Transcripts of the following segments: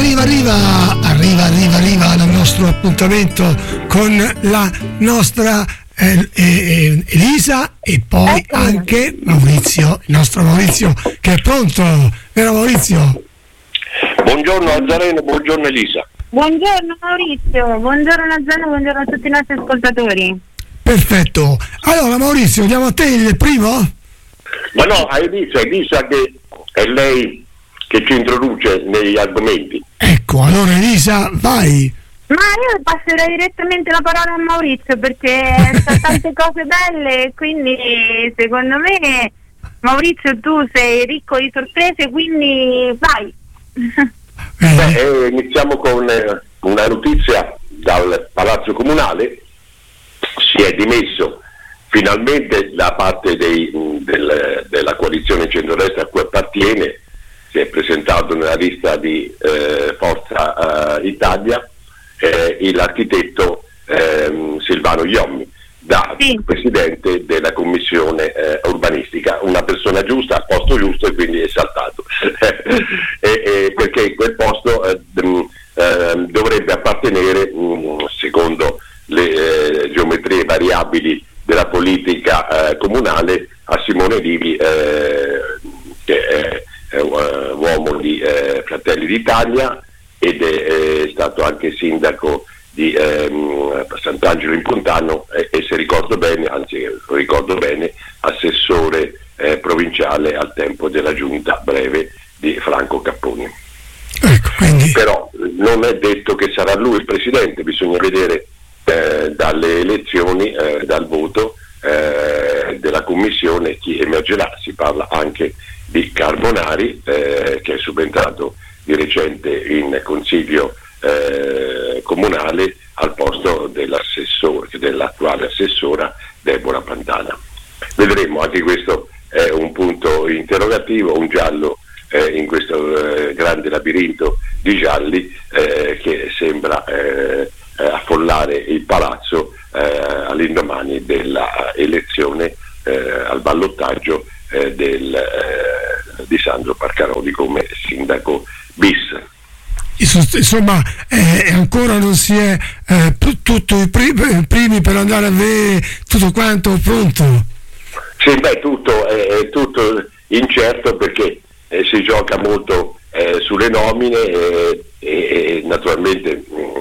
arriva al nostro appuntamento con la nostra Elisa e poi anche Maurizio, il nostro Maurizio che è pronto, vero Maurizio? Buongiorno Nazareno, buongiorno Elisa. Buongiorno Maurizio, buongiorno Nazareno, buongiorno a tutti i nostri ascoltatori. Perfetto, allora Maurizio, diamo a te il primo? Ma no, hai visto che è lei che ci introduce negli argomenti. Ecco, allora Elisa, vai. Ma io passerei direttamente la parola a Maurizio perché sa tante cose belle, quindi secondo me Maurizio tu sei ricco di sorprese, quindi vai. Iniziamo con una notizia dal Palazzo Comunale. Si è dimesso finalmente da parte della coalizione centrodestra a cui appartiene, si è presentato nella lista di Forza Italia l'architetto Silvano Iommi da presidente della commissione urbanistica, una persona giusta al posto giusto e quindi esaltato perché in quel posto dovrebbe appartenere secondo le geometrie variabili della politica comunale a Simone Rivi, che è uomo di Fratelli d'Italia ed è stato anche sindaco di Sant'Angelo in Pontano e se ricordo bene, assessore provinciale al tempo della giunta breve di Franco Capponi. Ecco, quindi... Però non è detto che sarà lui il presidente, bisogna vedere dalle elezioni, dal voto della commissione chi emergerà. Si parla anche di Carbonari che è subentrato di recente in consiglio comunale al posto dell'attuale assessora Deborah Pantana. Vedremo, anche questo è un punto interrogativo, un giallo in questo grande labirinto di gialli che sembra affollare il palazzo all'indomani della elezione al ballottaggio di Sandro Parcaroli come sindaco bis. Insomma, ancora non si è tutto i primi per andare a vedere tutto quanto pronto. Sì, tutto è tutto incerto perché si gioca molto sulle nomine e naturalmente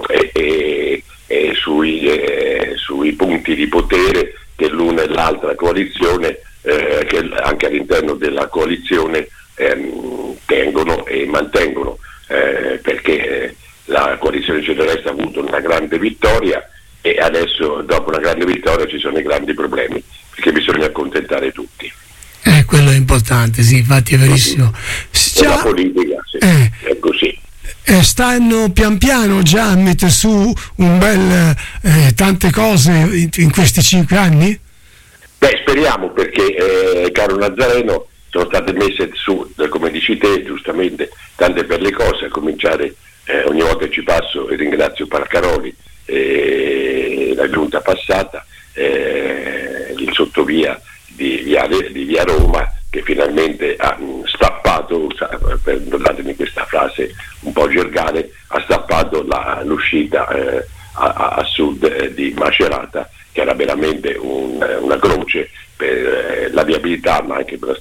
sui punti di potere che l'una e l'altra coalizione, che anche all'interno della coalizione tengono e mantengono, perché la coalizione centrodestra ha avuto una grande vittoria e adesso dopo una grande vittoria ci sono i grandi problemi perché bisogna accontentare tutti. Quello è importante, sì, infatti è verissimo. La politica è così. Stanno pian piano già a mettere su un bel tante cose in questi 5 anni? Speriamo, perché caro Nazareno, sono state messe su, come dici te giustamente, tante belle cose, a cominciare ogni volta che ci passo e ringrazio Parcaroli, la giunta passata, il sottovia di via Roma, che finalmente ha stappato, perdonatemi questa frase un po' gergale, ha stappato l'uscita a sud di Macerata, che era veramente una croce per la viabilità, ma anche per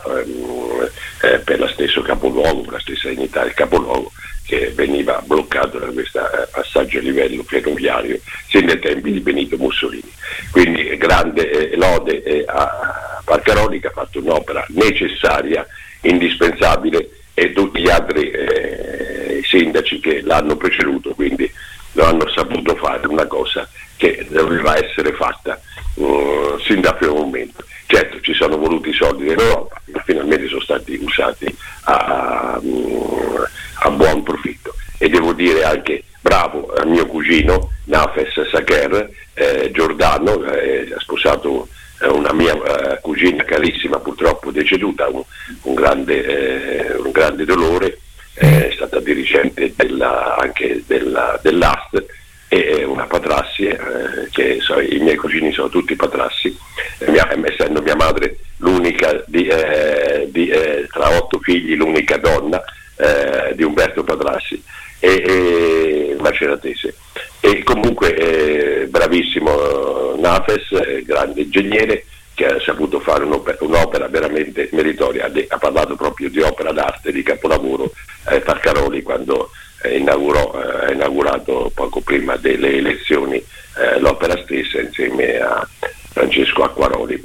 la stesso capoluogo, per la stessa dignità del capoluogo, che veniva bloccato da questo passaggio a livello ferroviario sin dai tempi di Benito Mussolini. Quindi grande lode a Parcaroli, che ha fatto un'opera necessaria, indispensabile, e tutti gli altri sindaci che l'hanno preceduto, quindi non hanno saputo fare una cosa che doveva essere fatta sin dal primo momento. Certo, ci sono voluti i soldi dell'Europa, ma finalmente sono stati usati a buon profitto. E devo dire anche bravo a mio cugino Nafes Saker Giordano, ha sposato una mia cugina carissima, purtroppo deceduta, un grande dolore, è stata dirigente anche dell'AST, e una patrassi, che i miei cugini sono tutti patrassi, essendo mia madre l'unica tra 8 figli, l'unica donna di Umberto Patrassi, e maceratese. E comunque bravissimo Nafes, grande ingegnere, che ha saputo fare un'opera veramente meritoria. Ha parlato proprio di opera d'arte, di capolavoro, Falcaroli, quando ha inaugurato poco prima delle elezioni l'opera stessa insieme a Francesco Acquaroli.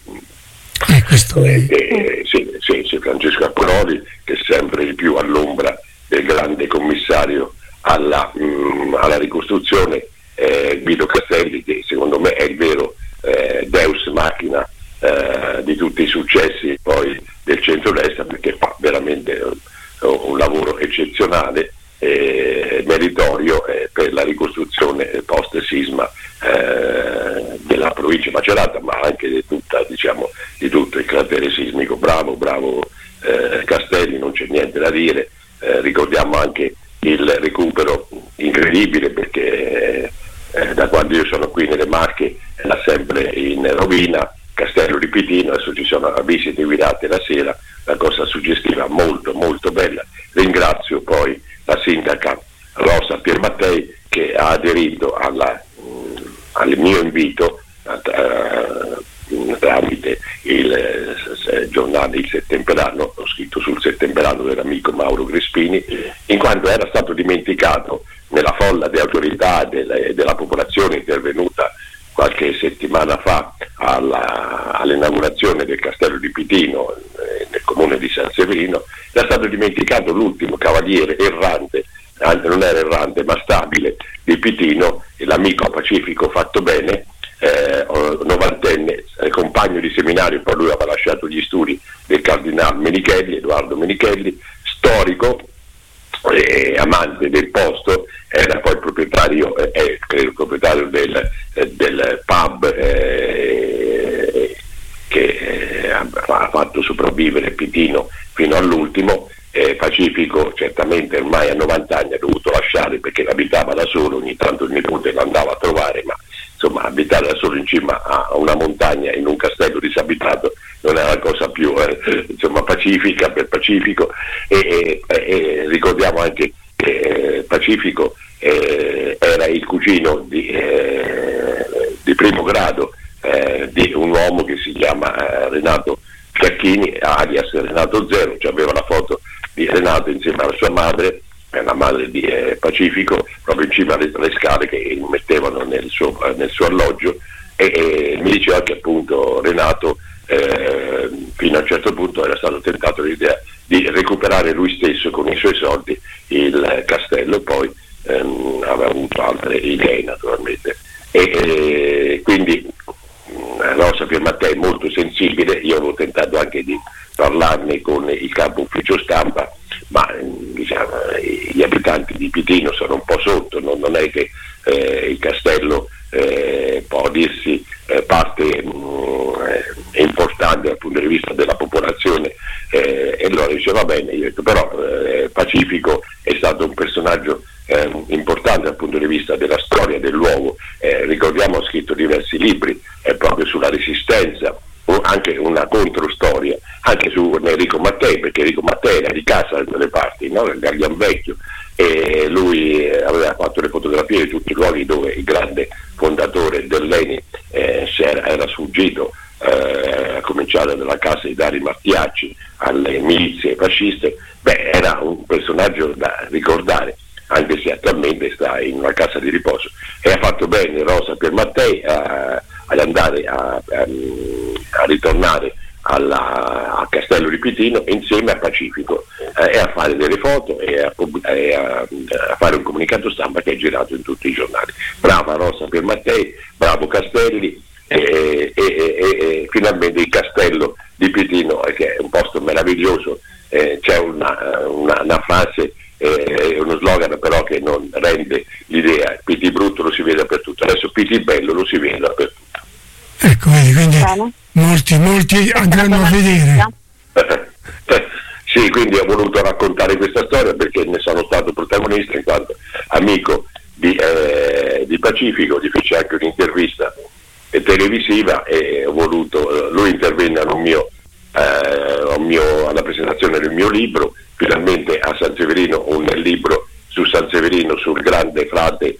Sì, Francesco Acquaroli, che è sempre il più all'ombra del grande commissario alla ricostruzione, Guido Castelli, che secondo me è il vero Deus Machina di tutti i successi poi del centrodestra, perché fa veramente un lavoro eccezionale, meritorio per la ricostruzione post sisma della provincia di Macerata, ma anche di tutto il cratere sismico. Bravo Castelli, non c'è niente da dire. Ricordiamo anche il recupero incredibile, perché da quando io sono qui nelle Marche era sempre in rovina Castello di Pitino. Adesso ci sono visite guidate la sera, una cosa suggestiva, molto molto bella. Ringrazio poi la sindaca Rosa Piermattei, che ha aderito al mio invito tramite il giornale Il Settemperano. Ho scritto sul Settemperano dell'amico Mauro Crespini, in quanto era stato dimenticato nella folla di autorità della popolazione intervenuta qualche settimana fa all'inaugurazione del Castello di Pitino nel comune di San Severino. Era stato dimenticato l'ultimo cavaliere errante, non era errante ma stabile, di Pitino, l'amico Pacifico Fatto Bene, novantenne, compagno di seminario. Poi lui aveva lasciato gli studi del cardinale Menichelli, Edoardo Menichelli, storico, amante del posto. Era poi proprietario del pub che ha fatto sopravvivere Pitino fino all'ultimo. Pacifico certamente ormai a 90 anni ha dovuto lasciare, perché abitava da solo, ogni tanto il nipote lo andava a trovare, ma insomma abitare da solo in cima a una montagna in un castello disabitato non è la cosa più pacifica per Pacifico. E ricordiamo anche che Pacifico era il cugino di primo grado di un uomo che si chiama Renato Fiacchini, alias Renato Zero. Cioè aveva la foto di Renato insieme alla sua madre, la madre di Pacifico, proprio in cima alle scale che mettevano nel suo alloggio, e mi diceva che appunto Renato fino a un certo punto era stato tentato l'idea di recuperare lui stesso con i suoi soldi il castello, poi aveva avuto altre idee naturalmente, e quindi Rosa Piermattei è molto sensibile. Io avevo tentato anche di parlarne con il capo ufficio stampa, ma gli abitanti di Pitino sono un po' sotto, non è che il castello può dirsi parte importante dal punto di vista della popolazione, e allora dice va bene. Io ho detto però Pacifico è stato un personaggio importante dal punto di vista della storia del luogo. Ricordiamo, ha scritto diversi libri proprio sulla resistenza, anche una controstoria anche su Enrico Mattei, perché Enrico Mattei era di casa da quelle parti, no? Nel Gaglian Vecchio, e lui aveva fatto le fotografie di tutti i luoghi dove il grande fondatore dell'ENI era sfuggito, a cominciare dalla casa di Dari Mattiacci alle milizie fasciste. Era un personaggio da ricordare, anche se attualmente sta in una casa di riposo, e ha fatto bene Rosa Piermattei ad andare a ritornare a Castello di Pitino insieme a Pacifico, e a fare delle foto e a fare un comunicato stampa che è girato in tutti i giornali. Brava Rosa Piermattei, bravo Castelli, e finalmente il Castello di Pitino, che è un posto meraviglioso. C'è una frase, uno slogan però che non rende l'idea: Piti brutto lo si vede dappertutto, adesso Piti bello lo si vede dappertutto. Ecco, quindi molti andranno a vedere. Sì, quindi ho voluto raccontare questa storia perché ne sono stato protagonista, in quanto amico di Pacifico. Gli fece anche un'intervista televisiva, e ho voluto, lui intervenne alla presentazione del mio libro. Finalmente a San Severino un libro su San Severino Severino sul grande frate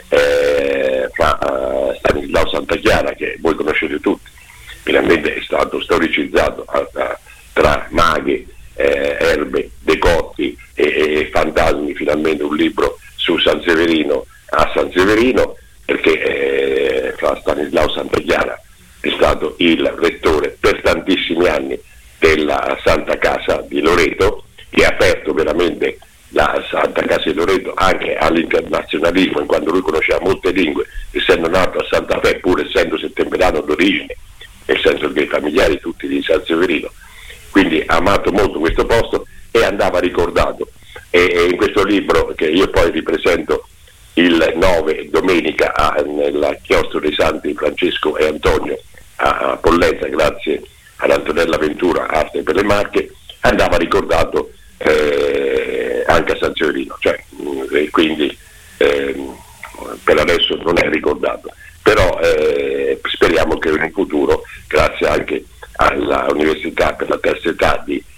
Stanislao Santachiara, che voi conoscete tutti. Finalmente è stato storicizzato tra maghe, erbe, decotti e fantasmi, finalmente un libro su San Severino a San Severino, perché fra Stanislao Santachiara è stato il rettore per tantissimi anni della Santa Casa di Loreto, che ha aperto veramente la Santa Casa di Loreto anche all'internazionalismo, in quanto lui conosceva molte lingue, essendo nato a Santa Fe, pur essendo settembrano d'origine, nel senso che i familiari tutti di San Severino, quindi ha amato molto questo posto e andava ricordato. E in questo libro, che io poi ripresento il 9 domenica nel chiostro dei Santi Francesco e Antonio a Pollenza, grazie ad Antonella Ventura, Arte per le Marche, andava ricordato anche a San Severino, quindi per adesso non è ricordato, però speriamo che in futuro, grazie anche all'Università per la terza età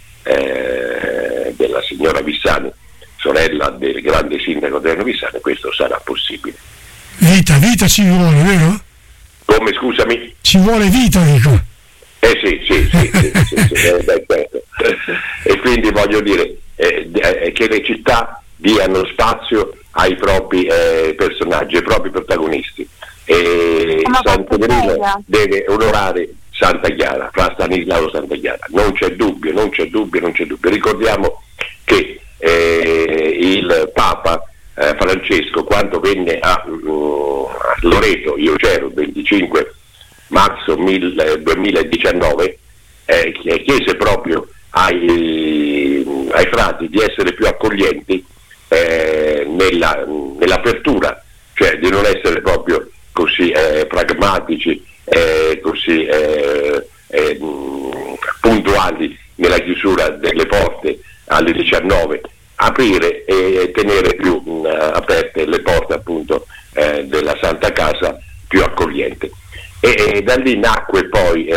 della signora Vissani, sorella del grande sindaco Adriano Vissani, questo sarà possibile. Vita ci vuole, vero? Come, scusami? Ci vuole vita, dico. Sì, certo. E quindi voglio dire che le città diano spazio ai propri personaggi, ai propri protagonisti, e San Severino deve onorare Santa Chiara, fra Stanislao Santa Chiara, non c'è dubbio. Ricordiamo che il Papa Francesco, quando venne a Loreto, io c'ero il 25 marzo 2019, chiese proprio ai frati di essere più accoglienti nell'apertura, cioè di non essere proprio così pragmatici, così puntuali nella chiusura delle porte alle 19, aprire e tenere più aperte le porte appunto della Santa Casa, più accogliente. E da lì nacque poi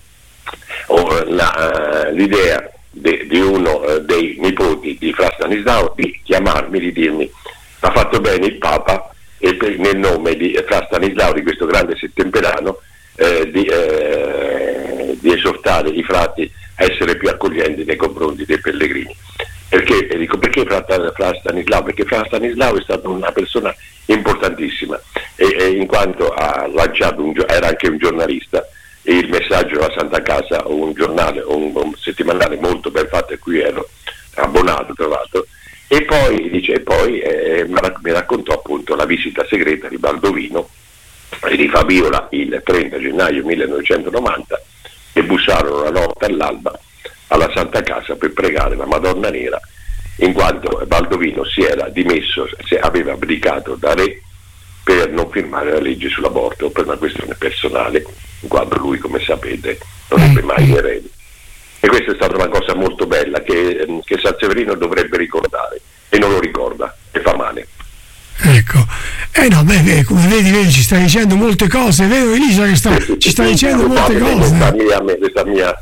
l'idea di uno dei nipoti di Fra Stanislao di chiamarmi, di dirmi: ha fatto bene il Papa, e nel nome di Fra Stanislao, di questo grande settemperano, di esortare i frati a essere più accoglienti nei confronti dei pellegrini. Perché Fra Stanislao? Perché Fra Stanislao è stata una persona importantissima, e in quanto ha lanciato, era anche un giornalista, il Messaggio della Santa Casa, un giornale, un settimanale molto ben fatto, e qui ero abbonato tra l'altro, e poi mi raccontò appunto la visita segreta di Baldovino e di Fabiola il 30 gennaio 1990, che bussarono la notte all'alba alla Santa Casa per pregare la Madonna Nera, in quanto Baldovino si era dimesso, aveva abdicato da re per non firmare la legge sull'aborto per una questione personale, in quanto lui, come sapete, non ebbe mai eredi. E questa è stata una cosa molto bella che San Severino dovrebbe ricordare, e non lo ricorda, e fa male. Ecco, come vedi ci sta dicendo molte cose, è vero Elisa che ci sta dicendo molte cose. Questa mia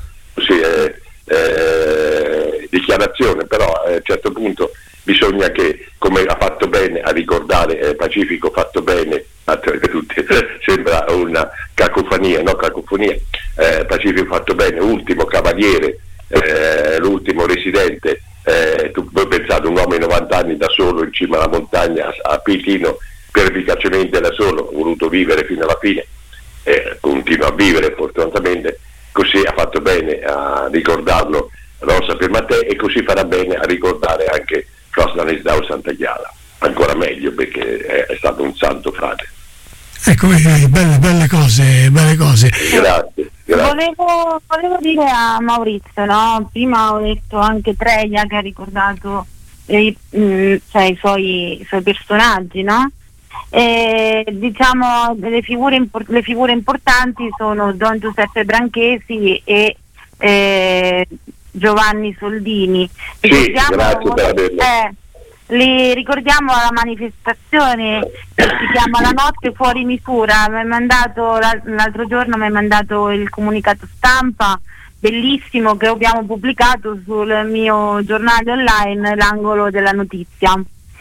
dichiarazione, però a un certo punto bisogna che, come ha fatto bene a ricordare Pacifico, fatto bene a tutti, sembra una cacofonia, Pacifico fatto bene, ultimo cavaliere, l'ultimo residente, voi pensate, un uomo di 90 anni da solo in cima alla montagna a Pechino, pervicacemente da solo, ha voluto vivere fino alla fine, continua a vivere fortunatamente. Così ha fatto bene a ricordarlo Rosa per Matteo, e così farà bene a ricordare anche Fra Stanislao Santa Chiara, ancora meglio, perché è stato un santo frate. Ecco, belle cose. Grazie. Volevo dire a Maurizio, no? Prima ho detto anche Treia, che ha ricordato i suoi personaggi, no? Diciamo le figure importanti sono Don Giuseppe Branchesi e Giovanni Soldini. Sì, grazie per averlo. Li ricordiamo alla manifestazione che si chiama La Notte Fuori Misura. L'altro giorno mi ha mandato il comunicato stampa bellissimo che abbiamo pubblicato sul mio giornale online, l'angolo della notizia.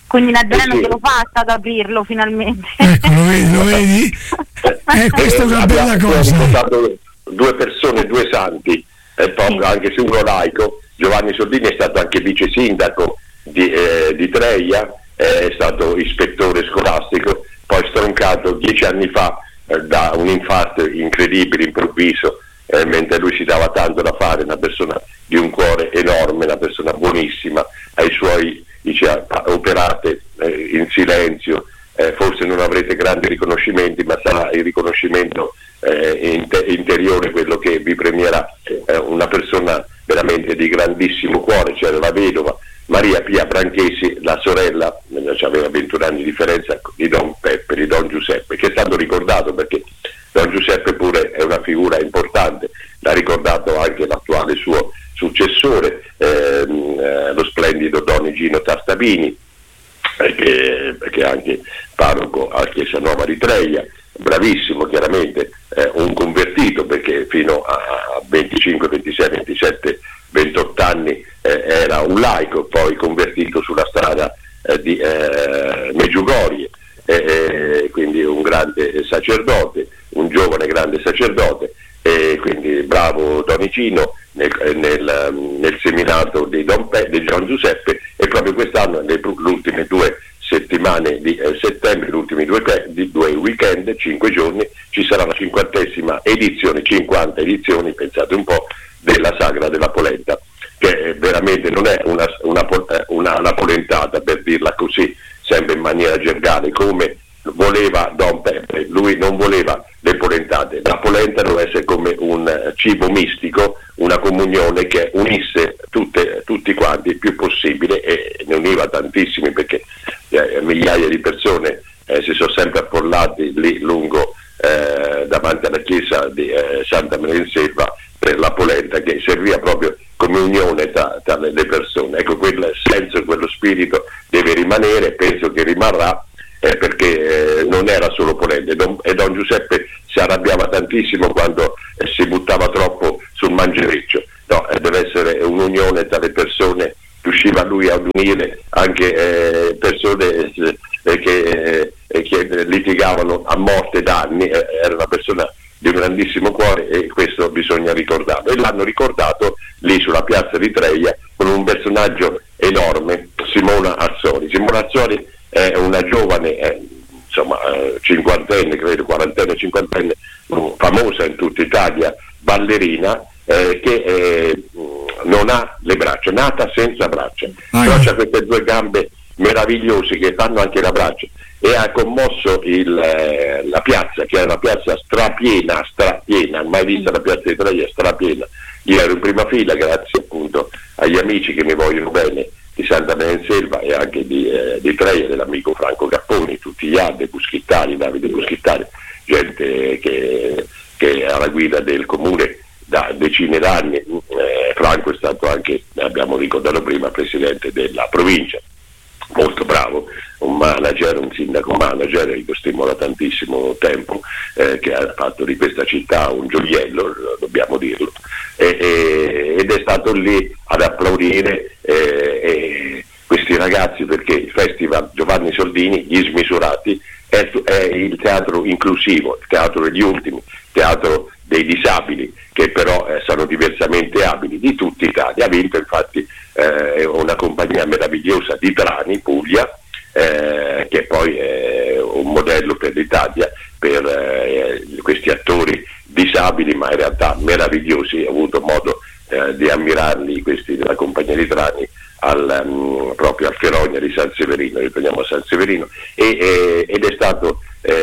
Quindi Nazareno che lo fa, sta ad aprirlo finalmente. Ecco, lo vedi? Questa è una bella cosa. Abbiamo 2 persone, 2 santi, anche se uno laico. Giovanni Soldini è stato anche vice sindaco di Treia, è stato ispettore scolastico, poi stroncato 10 anni fa da un infarto incredibile, improvviso, mentre lui si dava tanto da fare, una persona di un cuore enorme, una persona buonissima, ai suoi operate in silenzio, forse non avrete grandi riconoscimenti, ma sarà il riconoscimento interiore quello che vi premierà. Una persona veramente di grandissimo cuore. C'era la vedova Maria Pia Branchesi, la sorella, aveva 21 anni di differenza, di Don Peppe, di Don Giuseppe, che è stato ricordato perché Don Giuseppe pure è una figura importante, l'ha ricordato anche l'attuale suo successore, lo splendido Don Igino Tartavini, che è anche parroco a Chiesa Nuova di Treia, bravissimo, chiaramente un convertito, perché fino a 25, 26, 27, 28 anni era un laico, poi convertito sulla strada di Meggiugorie, quindi un grande sacerdote, un giovane grande sacerdote, quindi bravo Don Igino nel seminato di Don Giuseppe, e proprio quest'anno, le ultime 2 settimane di settembre, gli ultimi 2 weekend, 5 giorni, ci sarà la 50ª edizione, 50 edizioni, pensate un po', della Sagra della Polenta, che veramente non è una polentata, per dirla così, sempre in maniera gergale, come voleva Don Peppe. Lui non voleva le polentate, la polenta doveva essere come un cibo mistico, una comunione che unisse tutti quanti il più possibile, e ne univa tantissimi, perché migliaia di persone si sono sempre affollati lì lungo davanti alla chiesa di Santa Maria in Selva per la polenta, che serviva proprio come unione tra le persone. Ecco, quel senso, quello spirito deve rimanere, penso che rimarrà, perché non era solo polenta, e Don Giuseppe si arrabbiava tantissimo quando si buttava troppo sul mangereccio. No, deve essere un'unione tra le persone, riusciva lui a unire anche persone che litigavano a morte da anni. Era una persona di un grandissimo cuore, e questo bisogna ricordarlo, e l'hanno ricordato lì sulla piazza di Treia con un personaggio enorme, Simona Azzori. Simona Azzori è una giovane, cinquantenne, credo, quarantenne, cinquantenne, famosa in tutta Italia, ballerina, che non ha le braccia, nata senza braccia, però c'ha queste 2 gambe meravigliose che fanno anche la braccia, e ha commosso la piazza, che è una piazza strapiena, mai vista la piazza di Treia, strapiena. Io ero in prima fila, grazie appunto agli amici che mi vogliono bene, di Santa Maria in Selva e anche di Treia, dell'amico Franco Capponi, tutti gli altri, Buschittari, Davide Buschittari, gente che è alla guida del comune da decine d'anni. Franco è stato anche, abbiamo ricordato prima, presidente della provincia, molto bravo, un manager, un sindaco manager, che stimola tantissimo tempo, che ha fatto di questa città un gioiello, dobbiamo dirlo, ed è stato lì ad applaudire questi ragazzi, perché il Festival Giovanni Soldini, Gli Smisurati, è il teatro inclusivo, il teatro degli ultimi, teatro dei disabili, che però sono diversamente abili, di tutta Italia. Ha vinto infatti una compagnia meravigliosa di Trani, Puglia, che poi è un modello per l'Italia, per questi attori disabili, ma in realtà meravigliosi. Ho avuto modo di ammirarli, questi della compagnia di Trani, proprio al Ferogna di San Severino, ritorniamo a San Severino, ed è stato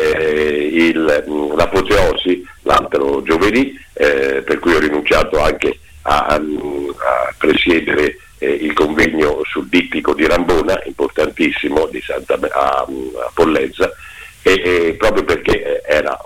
l'apoteosi l'altro giovedì, per cui ho rinunciato anche a presiedere il convegno sul dittico di Rambona, importantissimo, a Pollenza, e proprio perché era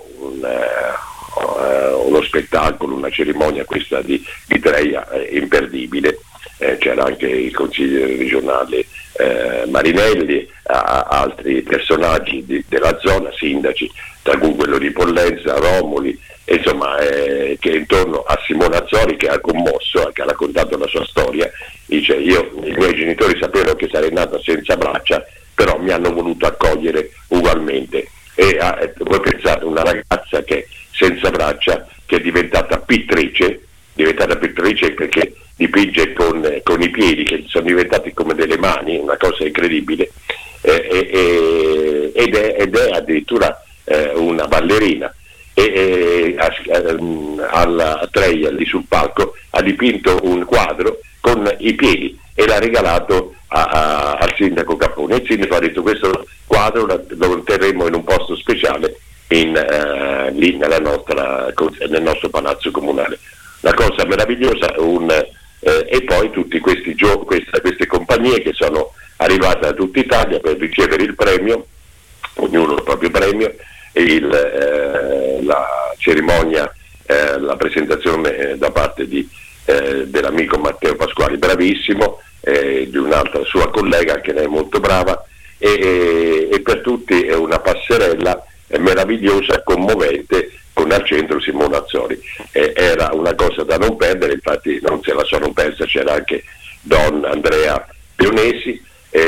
uno spettacolo, una cerimonia questa di Treia imperdibile. C'era anche il consigliere regionale Marinelli, altri personaggi della zona, sindaci, tra cui quello di Pollenza, Romoli, insomma, che intorno a Simona Azzori, che ha commosso, che ha raccontato la sua storia. Dice: i miei genitori sapevano che sarei nata senza braccia, però mi hanno voluto accogliere ugualmente. E voi pensate, una ragazza che senza braccia, che è diventata pittrice perché dipinge con i piedi, che sono diventati come delle mani, una cosa incredibile, ed è addirittura una ballerina. Alla Treia, lì sul palco, ha dipinto un quadro con i piedi e l'ha regalato al sindaco Capponi. Il sindaco ha detto: questo quadro lo terremo in un posto speciale lì nel nostro palazzo comunale. Una cosa meravigliosa. E poi tutti queste compagnie che sono arrivate da tutta Italia per ricevere il premio, ognuno il proprio premio, e la cerimonia, la presentazione da parte dell'amico Matteo Pasquali, bravissimo, di un'altra sua collega, anche lei molto brava, e per tutti è una passerella meravigliosa, commovente, con al centro Simone Azzori. Era una cosa da non perdere, infatti non se la sono persa, c'era anche Don Andrea Pionesi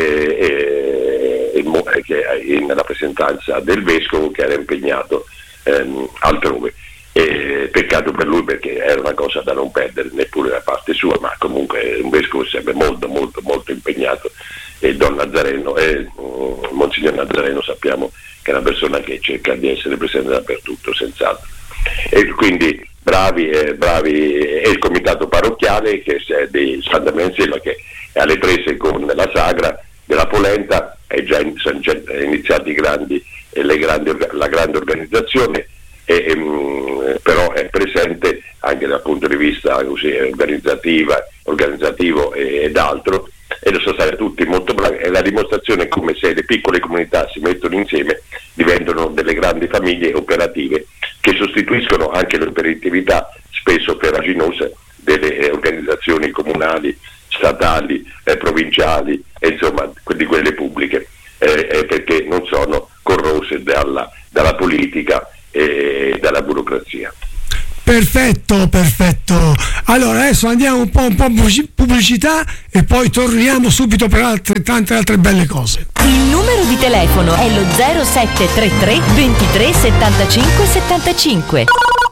in rappresentanza del vescovo, che era impegnato altrove. Peccato per lui, perché era una cosa da non perdere neppure da parte sua, ma comunque un vescovo sempre molto molto molto impegnato, e Don Nazareno Monsignor Nazareno sappiamo che è una persona che cerca di essere presente dappertutto, senz'altro. E quindi bravi, e il comitato parrocchiale che è di Santa Menzilla, che è alle prese con la sagra della polenta, sono già iniziati la grande organizzazione, però è presente anche dal punto di vista così organizzativo ed altro, e lo sono stati tutti molto bravi. È la dimostrazione come se le piccole comunità si mettono insieme, diventano delle grandi famiglie operative che sostituiscono anche l'operatività spesso farraginosa delle organizzazioni comunali, statali, provinciali, e insomma di quelle pubbliche, perché non sono corrose dalla politica e dalla burocrazia. Perfetto. Allora adesso andiamo un po' pubblicità e poi torniamo subito per tante altre belle cose. Il numero di telefono è lo 0733 23 75 75.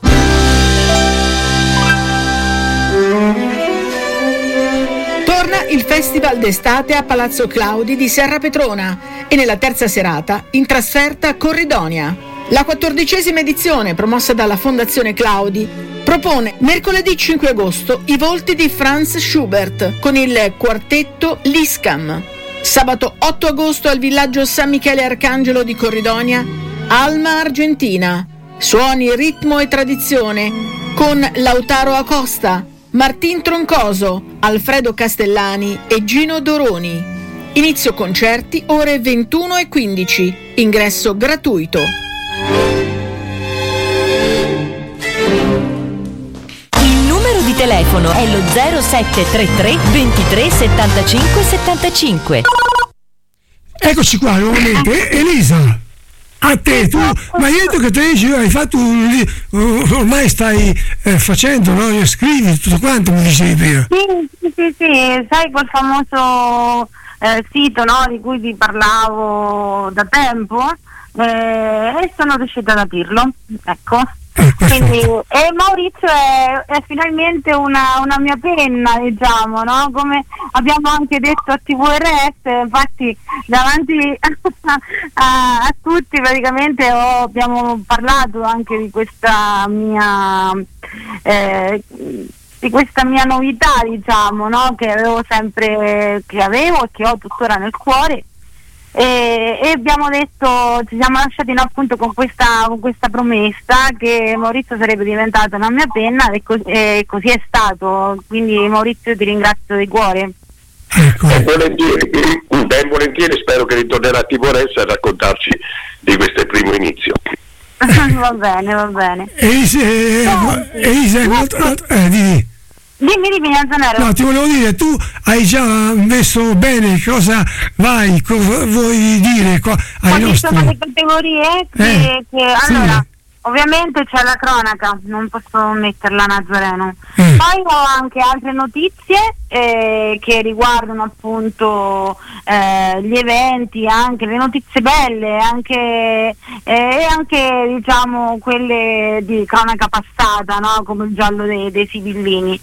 Torna il Festival d'estate a Palazzo Claudi di Serra Petrona e nella terza serata in trasferta a Corridonia. La 14ª edizione, promossa dalla Fondazione Claudi, propone mercoledì 5 agosto i volti di Franz Schubert con il quartetto Liscam. Sabato 8 agosto al villaggio San Michele Arcangelo di Corridonia, Alma Argentina. Suoni, ritmo e tradizione con Lautaro Acosta, Martin Troncoso, Alfredo Castellani e Gino Doroni. Inizio concerti ore 21:15. Ingresso gratuito. Il numero di telefono è lo 0733 23 75 75. Eccoci qua nuovamente. Elisa, a te, tu mi hai detto che te hai fatto ormai stai facendo, no? Scrivi tutto quanto, mi dicevi prima. Sì, sai, quel famoso sito, no, di cui ti parlavo da tempo, e sono riuscita ad aprirlo, ecco. Quindi, e Maurizio è finalmente una mia penna, diciamo, no? Come abbiamo anche detto a TVRS, infatti davanti a tutti praticamente abbiamo parlato anche di questa mia novità, diciamo, no? Che avevo e che ho tuttora nel cuore. E abbiamo detto, ci siamo lasciati appunto con questa promessa che Maurizio sarebbe diventato una mia penna, e così è stato. Quindi Maurizio, ti ringrazio di cuore. Ben volentieri, spero che ritornerà a TVRS a raccontarci di questo primo inizio. Va bene. Dimmi, Anzanero. No, ti volevo dire, tu hai già messo bene cosa vuoi dire ai nostri... sono le categorie allora, ovviamente c'è la cronaca, non posso metterla a Nazareno. Poi ho anche altre notizie che riguardano appunto gli eventi, anche le notizie belle, e anche diciamo quelle di cronaca passata, no? Come il giallo dei Sibillini.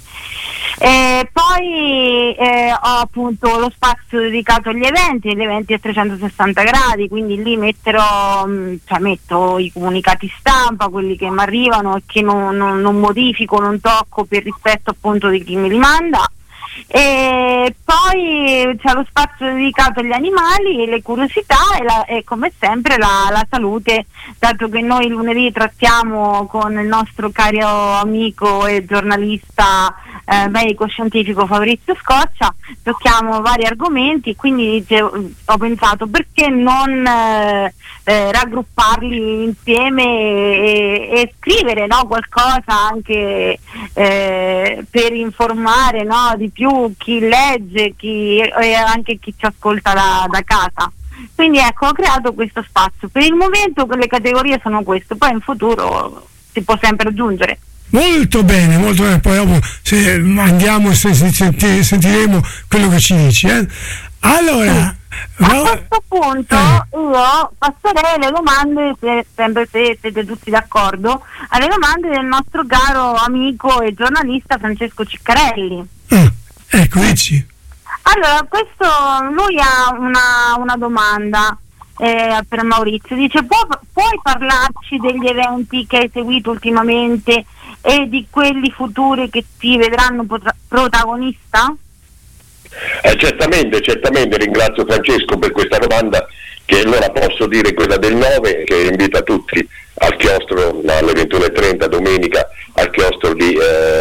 Poi ho appunto lo spazio dedicato agli eventi a 360 gradi, quindi lì metto i comunicati stampa, quelli che mi arrivano e che non modifico, non tocco per rispetto appunto di chi me li manda. E poi c'è lo spazio dedicato agli animali, le curiosità e come sempre la salute, dato che noi lunedì trattiamo con il nostro caro amico e giornalista medico-scientifico Fabrizio Scoccia, tocchiamo vari argomenti, quindi ho pensato perché non raggrupparli insieme e scrivere, no, qualcosa anche per informare, no, di più chi legge e anche chi ci ascolta da casa. Quindi ecco, ho creato questo spazio. Per il momento le categorie sono queste, poi in futuro si può sempre aggiungere. Molto bene, poi dopo se andiamo sentiremo quello che ci dici. Allora, a questo punto io passerei le domande, sempre se siete tutti d'accordo, alle domande del nostro caro amico e giornalista Francesco Ciccarelli. Ecco, dici. Allora, lui ha una domanda per Maurizio, dice: puoi parlarci degli eventi che hai seguito ultimamente e di quelli futuri che ti vedranno protagonista? Certamente, ringrazio Francesco per questa domanda, che allora posso dire quella del 9, che invita tutti al chiostro alle 21:30 domenica, al chiostro di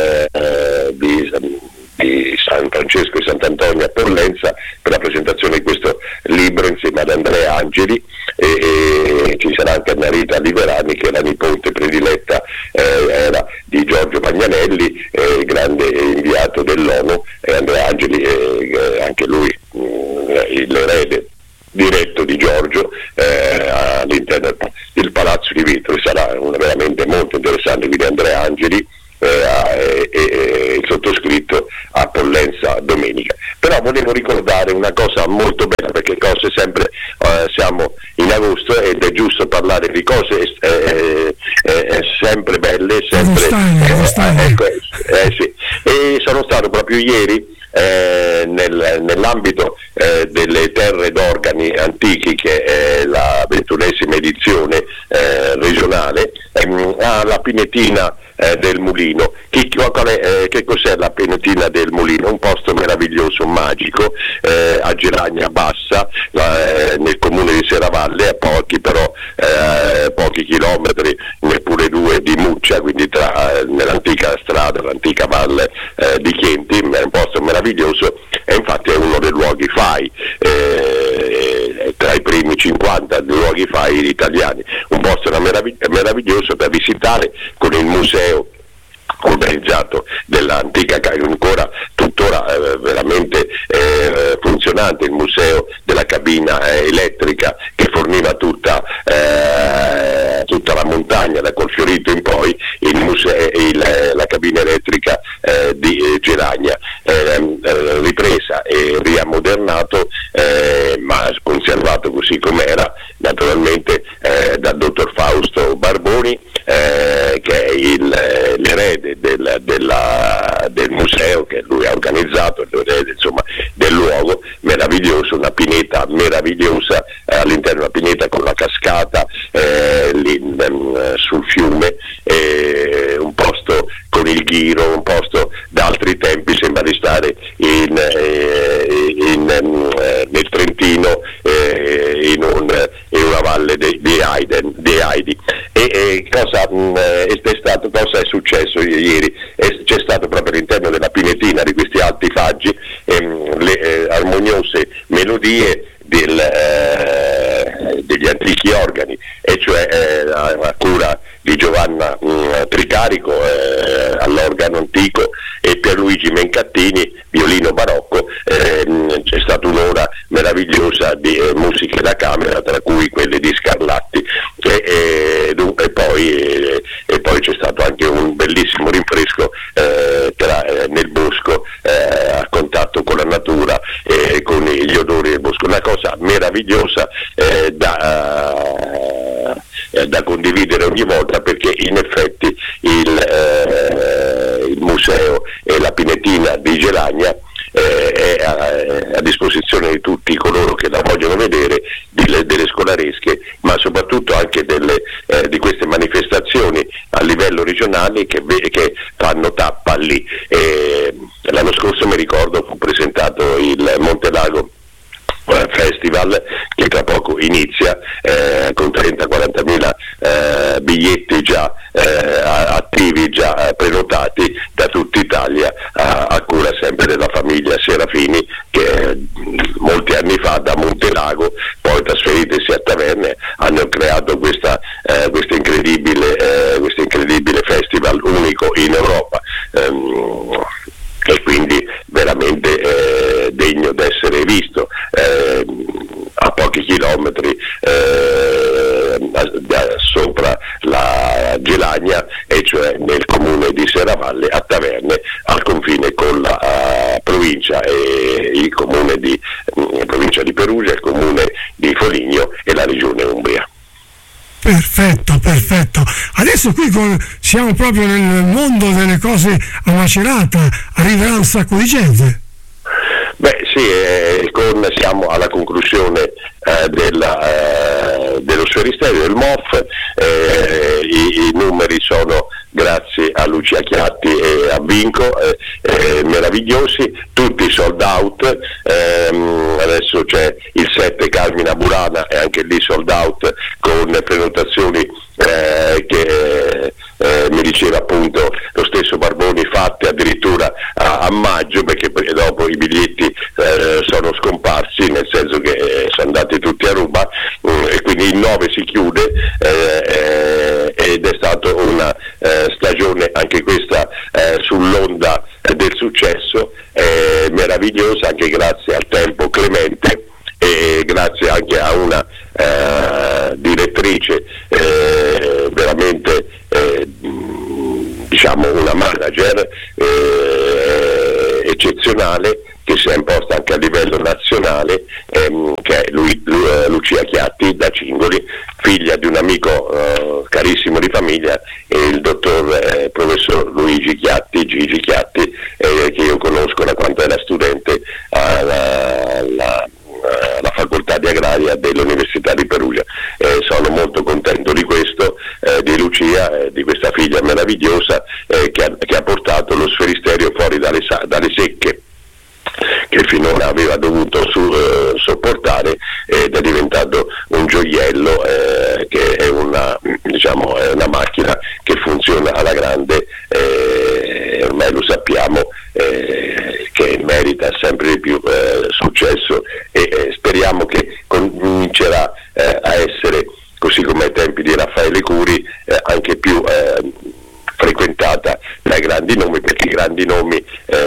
San Francesco e Sant'Antonio a Pollenza, per la presentazione di questo libro insieme ad Andrea Angeli, e ci sarà anche Marita Liverani, che è la nipote prediletta era di Giorgio Pagnanelli, grande inviato dell'ONU, e Andrea Angeli anche lui l'erede diretto di Giorgio all'interno del Palazzo di Vetro. Sarà veramente molto interessante, quindi Andrea Angeli e il sottoscritto a Pollenza domenica. Però volevo ricordare una cosa molto bella, perché cose sempre siamo in agosto ed è giusto parlare di cose sempre belle, sempre sì. E sono stato proprio ieri nell'ambito delle terre d'organi antichi, che è la 21esima edizione regionale, alla Pinetina del Mulino. Che cos'è la Pinetina del Mulino? Un posto meraviglioso, magico, a Geragna Bassa, nel comune di Serravalle, a pochi chilometri, neppure 2, di Muccia, quindi nell'antica strada, l'antica valle di Chienti. È un posto meraviglioso, e infatti è uno dei luoghi FAI, tra i primi 50 luoghi FAI italiani. Un posto meraviglioso da visitare, con il museo organizzato dell'antica, ancora tuttora veramente funzionante, il museo della cabina elettrica, che forniva tutta la montagna da Colfiorito in poi, la cabina elettrica di Geragna, ripresa e riammodernato, ma conservato così com'era, naturalmente dal dottor Fausto Barboni, che è l'erede del museo, che lui ha organizzato, l'erede insomma del luogo meraviglioso, una pineta meravigliosa all'interno, una pineta con la cascata sul fiume, un posto con il ghiro, un posto da altri tempi, sembra di stare nel Trentino, in una valle di Aidi. Cosa è successo ieri? C'è stato proprio all'interno della pinetina di questi alti faggi le armoniose melodie degli antichi organi, e cioè a cura di Giovanna Tricarico all'organo antico, e Pierluigi Mencattini, violino barocco. C'è stata un'ora meravigliosa di musiche da camera, tra cui quelle di Scarlatti, e poi meravigliosa da condividere ogni volta, perché in effetti il museo e la Pinetina di Gelagna è a disposizione di tutti coloro che la vogliono vedere, delle scolaresche, ma soprattutto anche di queste manifestazioni a livello regionale che fanno tappa lì. L'anno scorso, mi ricordo, fu presentato il Montelago Festival, che tra poco inizia, con 30-40 mila biglietti già attivi, già prenotati da tutta Italia, a cura sempre della famiglia Serafini, che molti anni fa da Montelago, poi trasferitesi a Taverne, hanno creato questo incredibile festival unico in Europa, e quindi veramente degno d'essere visto, a pochi chilometri sopra la Gelagna, e cioè nel comune di Serravalle, a Taverne, al confine con la provincia e il comune di provincia di Perugia, il comune di Foligno e la regione Umbria. Perfetto. Adesso qui siamo proprio nel mondo delle cose a Macerata, arriverà un sacco di gente. Beh sì, siamo alla conclusione dello Sferisterio, del MOF, i numeri sono, grazie a Lucia Chiatti e a Vinco, meravigliosi, tutti sold out. Adesso c'è il 7 Carmina Burana, e anche lì sold out, con prenotazioni che mi diceva appunto lo stesso Barboni, fatte addirittura a maggio, perché dopo i biglietti sono scomparsi, nel senso che sono andati tutti a ruba, e quindi il 9 si chiude, ed è stata una stagione anche questa sull'onda del successo, meravigliosa, anche grazie al tempo clemente e grazie anche a una direttrice veramente diciamo una manager eccezionale, che si è imposta anche a livello nazionale, che è Lucia Chiatti da Cingoli, figlia di un amico carissimo di famiglia, il dottor professor Luigi Chiatti, Gigi Chiatti, che io conosco da quando era studente alla facoltà di agraria dell'Università di Perugia. Sono molto contento di questo, di Lucia, di questa figlia meravigliosa, che ha portato lo Sferisterio fuori dalle secche che finora aveva dovuto sopportare, ed è diventato un gioiello, che è una macchina che funziona alla grande, ormai lo sappiamo, che merita sempre di più successo, e speriamo che comincerà a essere, così come ai tempi di Raffaele Curi, anche più frequentata dai grandi nomi, perché i grandi nomi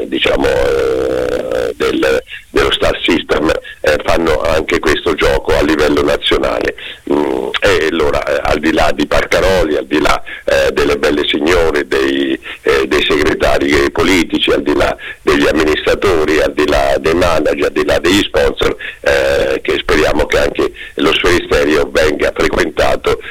dello Star System fanno anche questo gioco a livello nazionale, e allora al di là di Parcaroli, al di là delle belle signore, dei segretari politici, al di là degli amministratori, al di là dei manager, al di là degli sponsor, che speriamo che anche lo Sferisterio venga frequentato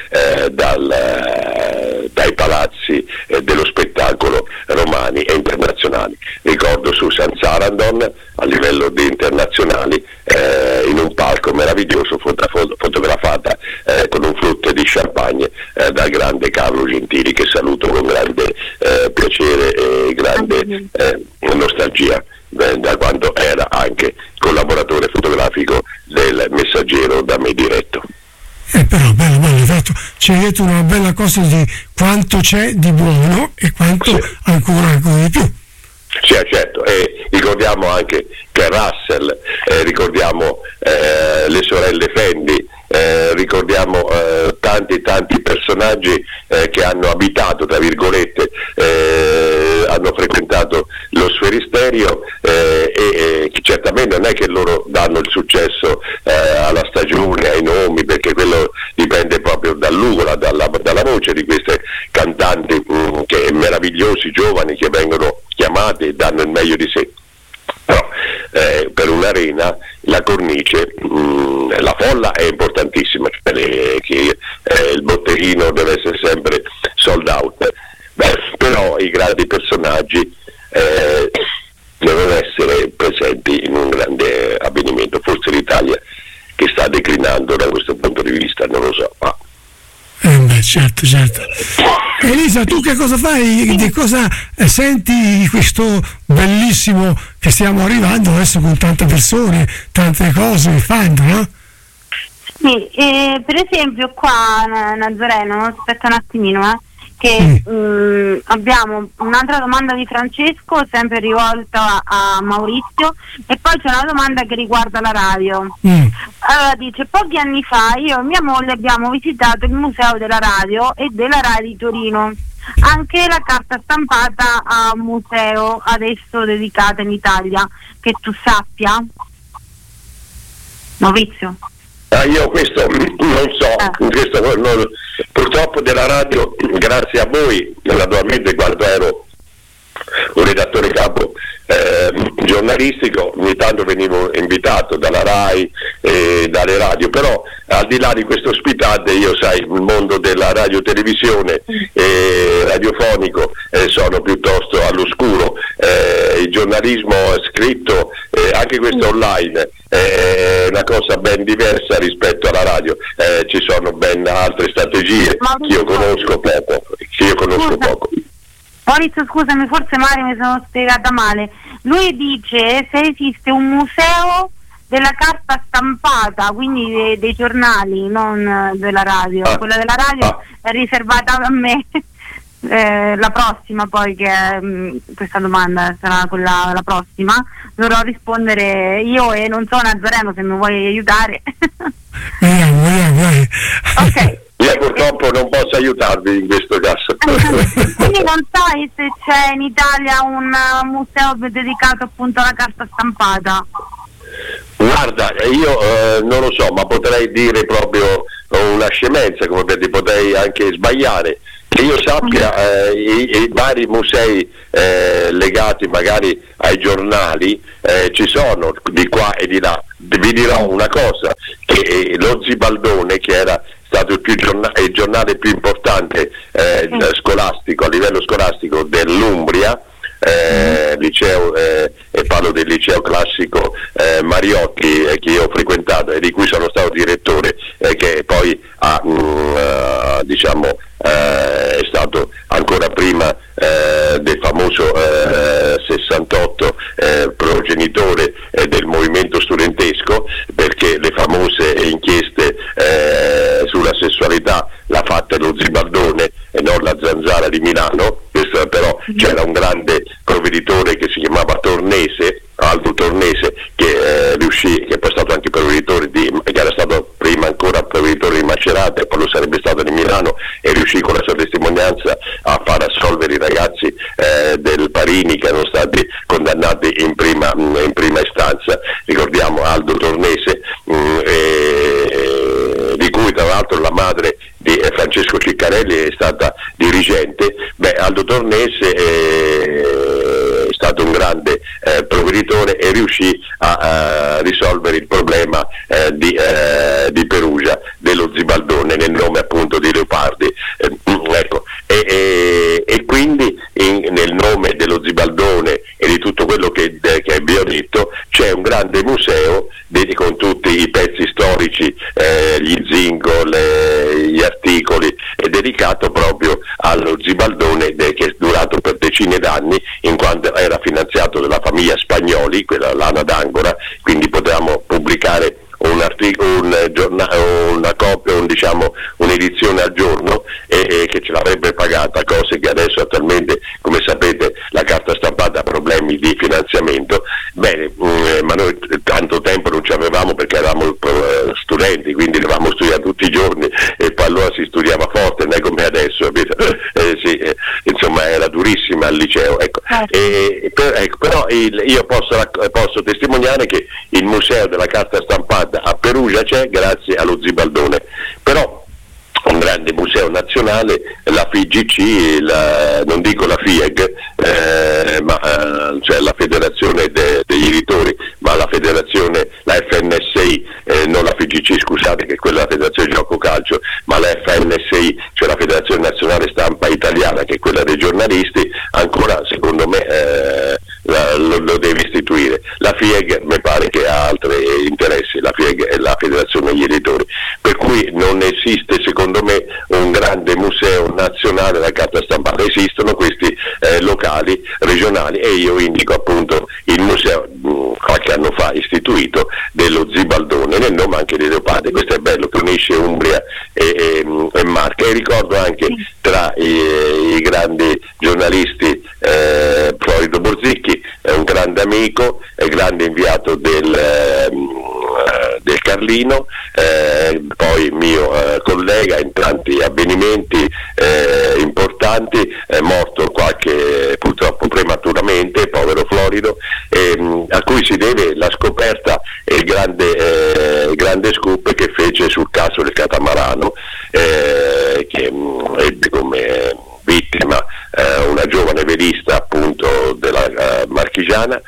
dai palazzi dello spettacolo romani e internazionali. Ricordo Susan Sarandon a livello di internazionali, in un palco meraviglioso, fotografata con un flutto di champagne dal grande Carlo Gentili, che saluto con grande piacere e grande nostalgia, da quando era anche collaboratore fotografico del Messaggero da me diretto. Però bello, ci hai detto una bella cosa di quanto c'è di buono e quanto sì. ancora di più. Sì, certo, e ricordiamo anche che Russell, ricordiamo le sorelle Fendi, ricordiamo tanti personaggi che hanno abitato, tra virgolette, hanno frequentato lo Sferisterio, e certamente non è che loro danno il successo alla stagione, ai nomi, perché quello dipende proprio dall'ugola, dalla voce di queste cantanti meravigliosi, giovani, che vengono chiamati e danno il meglio di sé. Però per un'arena la cornice. La folla è importantissima, il botteghino deve essere sempre sold out, però i grandi personaggi devono essere presenti in un grande avvenimento. Forse l'Italia che sta declinando da questo punto di vista, non lo so. Certo. Elisa, tu che cosa fai? Di cosa senti questo bellissimo che stiamo arrivando adesso con tante persone, tante cose che fanno, no? Sì, per esempio qua a Nazareno, aspetta un attimino, che abbiamo un'altra domanda di Francesco, sempre rivolta a Maurizio, e poi c'è una domanda che riguarda la radio. Allora dice: pochi anni fa io e mia moglie abbiamo visitato il museo della radio e della RAI di Torino. Anche la carta stampata a un museo adesso dedicata in Italia, che tu sappia? Maurizio? Io questo non so, purtroppo della radio, grazie a voi, naturalmente quando ero un redattore capo giornalistico, ogni tanto venivo invitato dalla RAI e dalle radio, però al di là di queste ospitate io, sai, il mondo della radiotelevisione e radiofonico sono piuttosto all'oscuro, il giornalismo scritto, anche questo online, è una cosa ben diversa rispetto alla radio, ci sono ben altre strategie che io conosco poco. Maurizio, scusami, forse magari mi sono spiegata male. Lui dice se esiste un museo della carta stampata, quindi dei giornali, non della radio. Quella della radio è riservata a me. La prossima poi, che questa domanda sarà quella la prossima, dovrò rispondere io e non so Nazareno, se mi vuoi aiutare. Ok. Io purtroppo non posso aiutarvi in questo caso. Quindi non sai se c'è in Italia un museo dedicato appunto alla carta stampata? Guarda, io non lo so, ma potrei dire proprio una scemenza, come per dire, potrei anche sbagliare. Che io sappia, i vari musei legati magari ai giornali ci sono di qua e di là. Vi dirò una cosa, che lo Zibaldone, che era stato il giornale più importante scolastico, a livello scolastico dell'Umbria, liceo, e parlo del liceo classico Mariotti, che io ho frequentato e di cui sono stato direttore, che poi ha è stato ancora prima del famoso 68 progenitore del movimento studentesco, perché le famose inchieste sulla sessualità l'ha fatta lo Zibaldone e non la Zanzara di Milano. Questo, però c'era un grande provveditore che si chiamava Tornese, Aldo Tornese, che riuscì, che poi è stato anche provveditore che era stato prima ancora provveditore di Macerata e poi lo sarebbe stato di Milano, e riuscì con la sua testimonianza a far assolvere i ragazzi del Parini che erano stati condannati in prima istanza. Ricordiamo Aldo Tornese, di cui tra l'altro la madre di Francesco Ciccarelli è stata dirigente. Aldo Tornese è stato un grande provveditore e riuscì a risolvere il problema di Perugia, dello Zibaldone, nel nome appunto di Leopardi. Ecco. E quindi nel nome dello Zibaldone e di tutto quello che vi ho detto c'è un grande museo con tutti i pezzi storici, gli zingle, gli articoli, è dedicato proprio allo Zibaldone, che è durato per decine d'anni, in quanto era finanziato dalla famiglia Spagnoli, quella Lana d'Angora, quindi potevamo pubblicare un articolo, una copia, un'edizione al giorno, e che ce l'avrebbe pagata, cose che adesso attualmente, come sapete, la carta stampata ha problemi di finanziamento. Bene, ma noi tanto tempo non ci avevamo perché eravamo studenti, quindi dovevamo studiare tutti i giorni e poi allora si studiava forte, non è come adesso, insomma era durissima al liceo, ecco. Però io posso testimoniare che il museo della carta stampata a Perugia c'è grazie allo Zibaldone. Però un grande museo nazionale, la FIGC, non dico la FIEG, cioè la federazione degli editori, ma la la FNSI, non la FIGC, scusate, che è quella della Federazione Gioco Calcio, ma la FNSI, cioè la Federazione Nazionale Stampa Italiana, che è quella dei giornalisti, ancora secondo me lo deve istituire. La FIEG mi pare che ha altri interessi, la FIEG è la Federazione degli Editori, per cui non esiste secondo me un grande museo nazionale della carta stampata, esistono questi locali, regionali, e io indico appunto il museo qualche anno fa istituito dello Zibaldone, nel nome anche di Leopardi. Questo è bello, che unisce Umbria e Marche, e ricordo anche tra i grandi giornalisti Florido Borzicchi, è un grande amico, è grande inviato del Carlino, poi mio collega in tanti avvenimenti importanti, è morto purtroppo prematuramente, povero Florido, a cui si deve la scoperta e il grande scoop che fece sul caso del catamarano, che ebbe come vittima una giovane velista appunto della Marchigiana,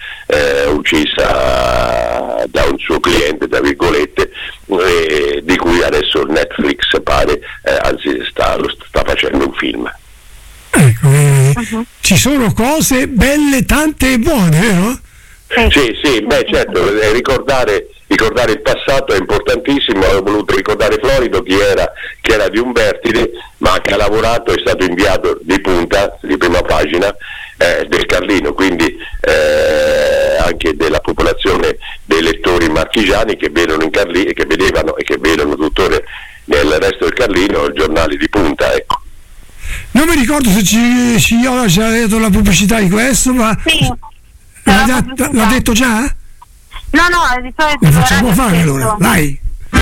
uccisa da un suo cliente, tra virgolette, di cui adesso Netflix pare, anzi sta facendo un film. Ecco, ci sono cose belle, tante e buone, vero? Sì, certo, ricordare il passato è importantissimo. Ho voluto ricordare Florido, che era di Umbertide, ma che ha lavorato, è stato inviato di punta, di prima pagina, del Carlino, quindi anche della popolazione dei lettori marchigiani che vedono in Carlino, che vedevano e che vedono tuttora nel resto del Carlino giornali di punta, ecco. Non mi ricordo se ci ho già detto la pubblicità di questo, ma sì, l'ha detto già? No, di solito lo facciamo fare allora, vai.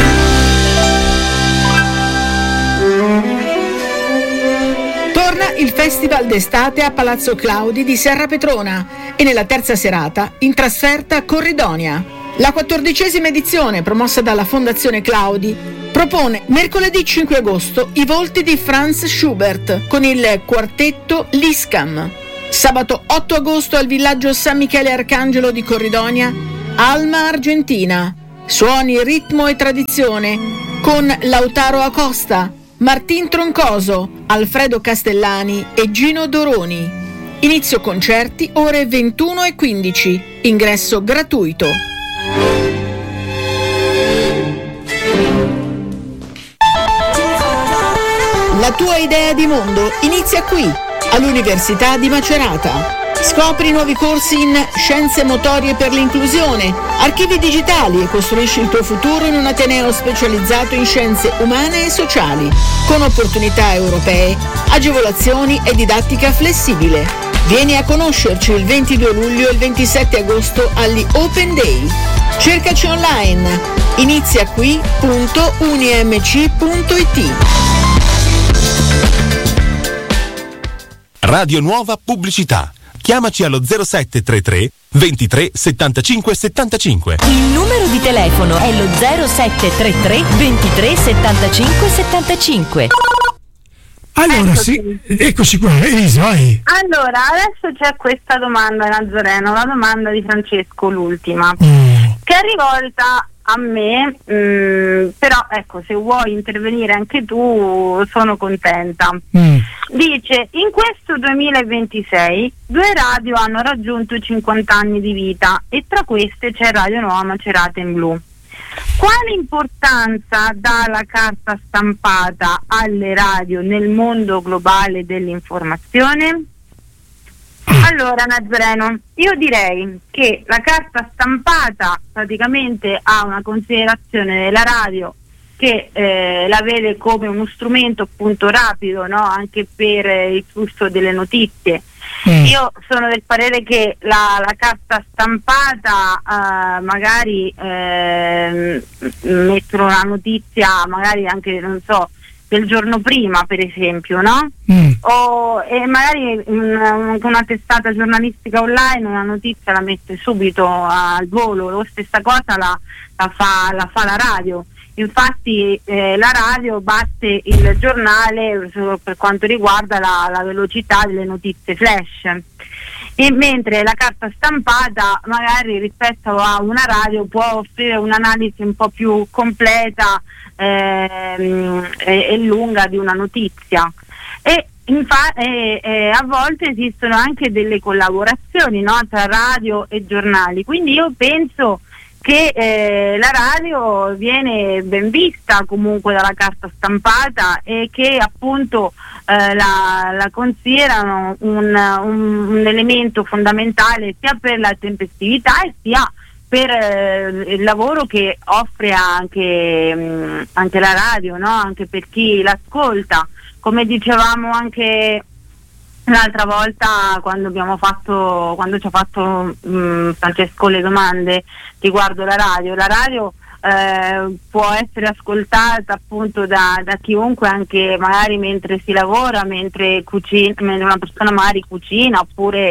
Torna il Festival d'estate a Palazzo Claudi di Serra Petrona e nella terza serata in trasferta Corridonia. La 14ª edizione, promossa dalla Fondazione Claudi, propone mercoledì 5 agosto i volti di Franz Schubert con il quartetto Liscam. Sabato 8 agosto al villaggio San Michele Arcangelo di Corridonia, Alma Argentina, suoni, ritmo e tradizione con Lautaro Acosta, Martin Troncoso, Alfredo Castellani e Gino Doroni. Inizio concerti ore 21:15, ingresso gratuito. La tua idea di mondo inizia qui, all'Università di Macerata. Scopri nuovi corsi in Scienze Motorie per l'Inclusione, archivi digitali e costruisci il tuo futuro in un ateneo specializzato in scienze umane e sociali, con opportunità europee, agevolazioni e didattica flessibile. Vieni a conoscerci il 22 luglio e il 27 agosto agli Open Day. Cercaci online, iniziaqui.unimc.it. Radio Nuova Pubblicità. Chiamaci allo 0733 23 75 75. Il numero di telefono è lo 0733 23 75 75. Allora, sì, eccoci qua, Elisa, vai. Allora, adesso c'è questa domanda, Nazareno, la domanda di Francesco, l'ultima, che è rivolta a me, però ecco, se vuoi intervenire anche tu sono contenta. Dice: in questo 2026 2 radio hanno raggiunto i 50 anni di vita e tra queste c'è Radio Nuova Macerata in blu. Quale importanza dà la carta stampata alle radio nel mondo globale dell'informazione? Allora, Nazareno, io direi che la carta stampata praticamente ha una considerazione della radio che la vede come uno strumento appunto rapido, no? Anche per il flusso delle notizie. Io sono del parere che la carta stampata magari mettono la notizia magari anche, non so, del giorno prima, per esempio, no? E magari una testata giornalistica online una notizia la mette subito al volo, la stessa cosa la fa la radio. Infatti la radio batte il giornale solo per quanto riguarda la velocità delle notizie flash. E mentre la carta stampata magari rispetto a una radio può offrire un'analisi un po' più completa e lunga di una notizia. E a volte esistono anche delle collaborazioni, no, tra radio e giornali, quindi io penso che la radio viene ben vista comunque dalla carta stampata e che appunto la considerano un elemento fondamentale sia per la tempestività e sia per il lavoro che offre anche la radio, no? Anche per chi l'ascolta. Come dicevamo anche l'altra volta quando ci ha fatto Francesco le domande riguardo la radio può essere ascoltata appunto da chiunque, anche magari mentre si lavora, mentre una persona magari cucina, oppure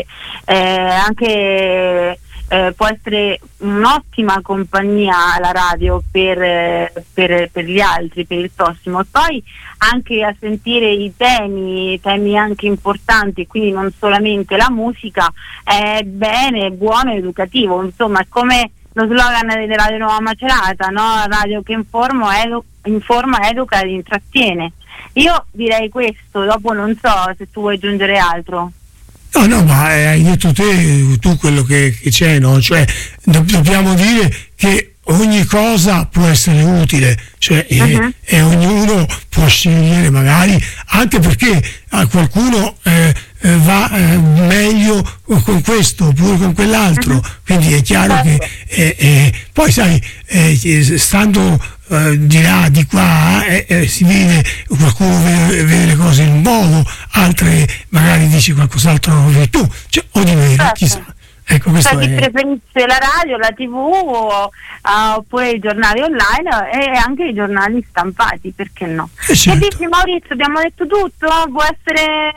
anche può essere un'ottima compagnia la radio per gli altri, per il prossimo. E poi anche a sentire i temi anche importanti, quindi non solamente la musica, è bene, è buono, è educativo, insomma è come lo slogan di Radio Nuova Macerata, no? Radio che informa, educa ed intrattiene. Io direi questo, dopo non so se tu vuoi aggiungere altro. No, ma hai detto tu quello che c'è, no? Cioè dobbiamo dire che ogni cosa può essere utile, cioè, e ognuno può scegliere magari, anche perché a qualcuno va meglio con questo oppure con quell'altro, quindi è chiaro che poi sai, stando di là, di qua, si vede, qualcuno vede le cose in un modo, altre magari dice qualcos'altro tu, cioè, o di meno, chissà. Ecco, questo chi preferisce la radio, la TV oppure i giornali online e anche i giornali stampati, perché no? Certo. Che dici, Maurizio? Abbiamo detto tutto? Può essere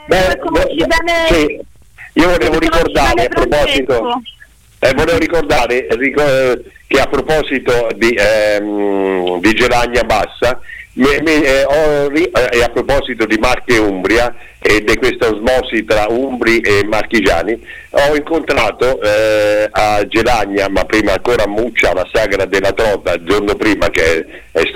sì. Io volevo ricordare che a proposito di Gelagna Bassa e a proposito di Marche e Umbria e di questa osmosi tra umbri e marchigiani, ho incontrato a Gelagna, ma prima ancora a Muccia, la sagra della Trota, il giorno prima, che è